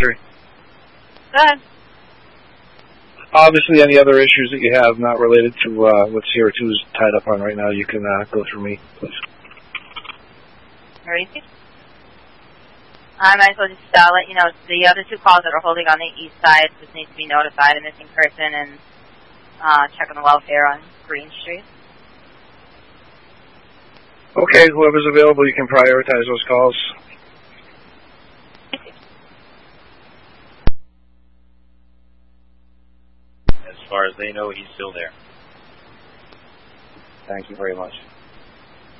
Secretary. Go ahead. Obviously, any other issues that you have not related to what Sierra 2 is tied up on right now, you can go through me, please. Very easy. I might as well just let you know the other 2 calls that are holding on the east side just need to be notified, a missing person and check on the welfare on Green Street. Okay, whoever's available, you can prioritize those calls. As far as they know, he's still there. Thank you very much.